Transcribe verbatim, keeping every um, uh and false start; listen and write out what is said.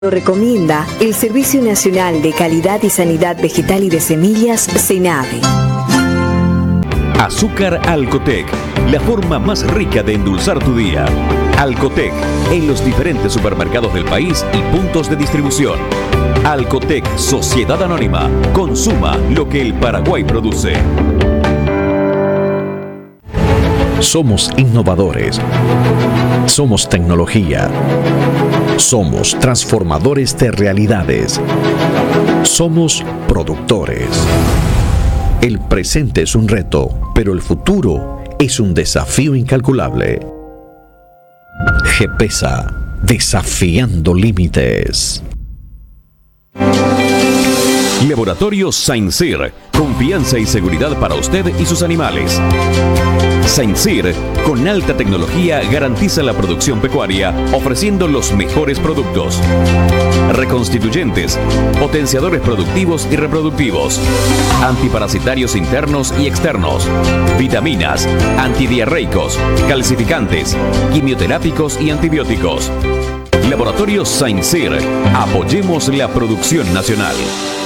Lo recomienda el Servicio Nacional de Calidad y Sanidad Vegetal y de Semillas, SENAVE. Azúcar Alcotec, la forma más rica de endulzar tu día. Alcotec, en los diferentes supermercados del país y puntos de distribución. Alcotec, Sociedad Anónima. Consuma lo que el Paraguay produce. Somos innovadores. Somos tecnología. Somos transformadores de realidades. Somos productores. El presente es un reto, pero el futuro es un desafío incalculable. GEPESA, desafiando límites. Laboratorio Sainsir, confianza y seguridad para usted y sus animales. Sainsir, con alta tecnología, garantiza la producción pecuaria, ofreciendo los mejores productos. Reconstituyentes, potenciadores productivos y reproductivos, antiparasitarios internos y externos, vitaminas, antidiarreicos, calcificantes, quimioterápicos y antibióticos. Laboratorio Sainsir, apoyemos la producción nacional.